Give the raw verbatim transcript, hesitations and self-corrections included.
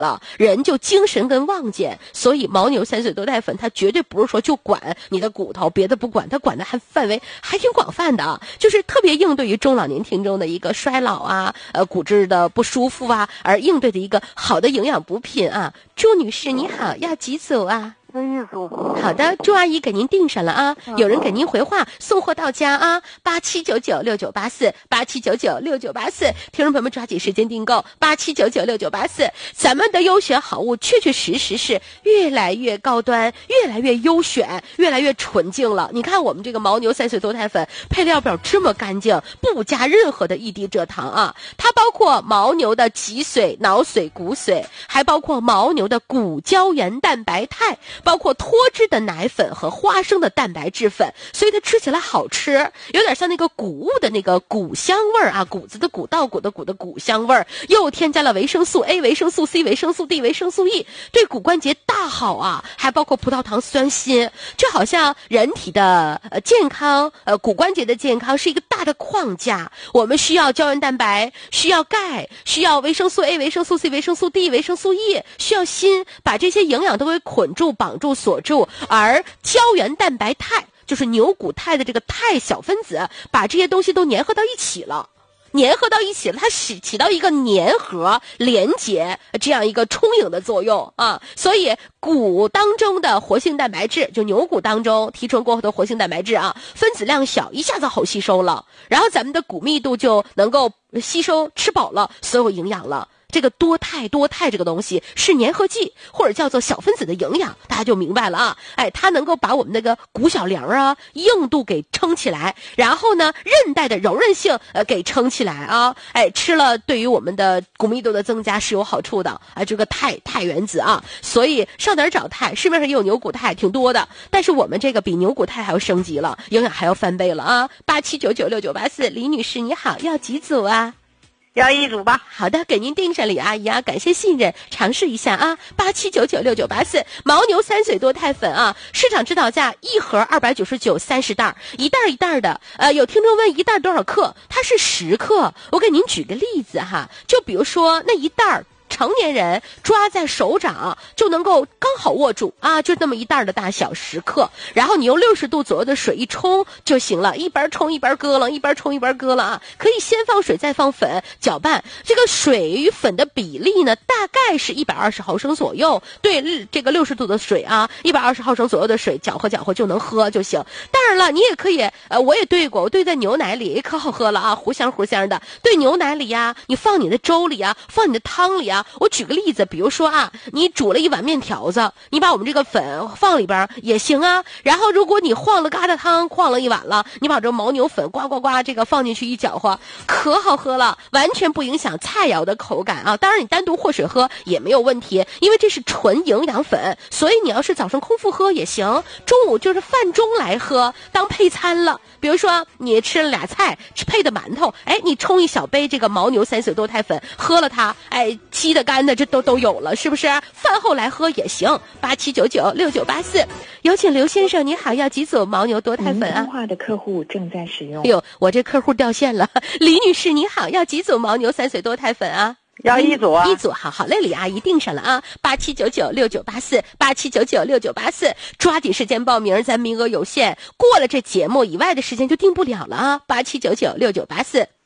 了，人就精神跟旺健。所以牦牛三岁多肽粉它绝对不是说就管你的骨头，别的不管，它管的还范围还挺广泛的啊，就是特别应对于中老年听众的一个衰老啊，呃骨质的不舒服啊，而应对的一个好的营养补品啊。朱女士你好，要几组啊？ 一组。 好的，朱阿姨给您订上了啊，有人给您回话，送货到家啊，八七九九六九八四，八七九九六九八四，听众朋友们抓紧时间订购，八七九九六九八四，咱们的优选好物确确实实是越来越高端，越来越优选，越来越纯净了。你看我们这个牦牛三岁多肽粉配料表这么干净，不加任何的一滴蔗糖啊，它包括牦牛的脊髓、脑髓、骨髓，还包括牦牛的骨胶原蛋白肽，包括脱脂的奶粉和花生的蛋白质粉，所以它吃起来好吃，有点像那个谷物的那个谷香味儿啊，谷子的谷，稻谷的谷的谷香味儿，又添加了维生素 A、维生素 C、维生素 D、维生素 E， 对骨关节大好啊，还包括葡萄糖酸锌，就好像人体的呃健康，呃骨关节的健康是一个大的框架，我们需要胶原蛋白，需要钙，需要维生素 A、维生素 C、维生素 D、维生素 E， 需要锌，把这些营养都给捆住、绑住、锁住，而胶原蛋白肽就是牛骨肽的这个肽小分子，把这些东西都粘合到一起了。粘合到一起了，它起起到一个粘合、连接这样一个充盈的作用啊。所以骨当中的活性蛋白质，就牛骨当中提纯过后的活性蛋白质啊，分子量小，一下子好吸收了，然后咱们的骨密度就能够吸收吃饱了所有营养了。这个多肽多肽这个东西是粘合剂，或者叫做小分子的营养，大家就明白了啊。哎，它能够把我们那个骨小梁啊硬度给撑起来，然后呢韧带的柔韧性呃给撑起来啊。哎，吃了对于我们的骨密度的增加是有好处的啊。这个肽肽原子啊，所以上哪儿找肽？市面上也有牛骨肽，挺多的，但是我们这个比牛骨肽还要升级了，营养还要翻倍了啊。八七九九六九八四，李女士你好，要几组啊？ 要一组吧。 好的，给您订上，李阿姨啊，感谢信任，尝试一下啊。八七九九六九八四，牦牛三岁多肽粉啊，市场指导价一盒二百九十九，三十袋，一袋一袋的。呃，有听众问一袋多少克？它是十克。我给您举个例子哈，就比如说那一袋成年人抓在手掌就能够刚好握住啊，就那么一袋的大小，十克，然后你用六十度左右的水一冲就行了，一边冲一边咯楞，一边冲一边咯楞啊。可以先放水再放粉搅拌，这个水与粉的比例呢大概是一百二十毫升左右，对这个六十度的水啊，一百二十毫升左右的水搅和搅和就能喝就行。当然了，你也可以呃我也兑过，我兑在牛奶里可好喝了啊，糊香糊香的，兑牛奶里呀，你放你的粥里啊，放你的汤里啊。我举个例子，比如说啊，你煮了一碗面条子，你把我们这个粉放里边也行啊。然后如果你晃了疙瘩汤，晃了一碗了，你把这牦牛粉呱呱呱这个放进去一搅和，可好喝了，完全不影响菜肴的口感啊。当然你单独和水喝也没有问题，因为这是纯营养粉，所以你要是早上空腹喝也行，中午就是饭中来喝当配餐了。比如说你吃了俩菜，配的馒头，哎，你冲一小杯这个牦牛三岁多肽粉，喝了它，哎，稀的干的这都都有了，是不是？饭后来喝也行。八七九九六九八四，有请刘先生，你好，要几组牦牛多肽粉啊？ 通话的客户正在使用。 哎呦，我这客户掉线了。李女士，你好，要几组牦牛三岁多肽粉啊？ 要一组啊， 一组，好好嘞，李阿姨订上了啊，八七九九六九八四，八七九九六九八四，抓紧时间报名，咱名额有限，过了这节目以外的时间就订不了了啊，八七九九六九八四。